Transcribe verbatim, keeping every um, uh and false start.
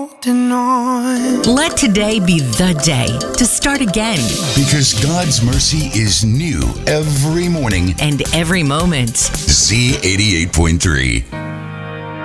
holding on. Let today be the day to start again. Because God's mercy is new every morning. And every moment. Z eighty-eight point three.